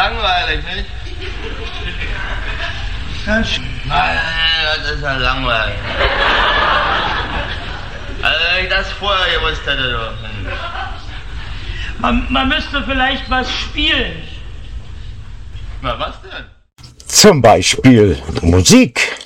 langweilig, nicht? Nein, das ist ja langweilig. Also, wenn ich das vorher gewusst hätte, doch. Man müsste vielleicht was spielen. Na, was denn? Zum Beispiel Musik.